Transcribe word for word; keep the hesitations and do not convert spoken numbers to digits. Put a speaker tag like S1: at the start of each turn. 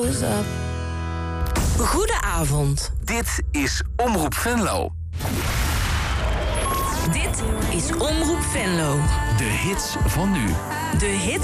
S1: goes up. Goedenavond.
S2: Dit is Omroep Venlo.
S1: Dit is Omroep Venlo.
S2: De hits van nu.
S1: De hits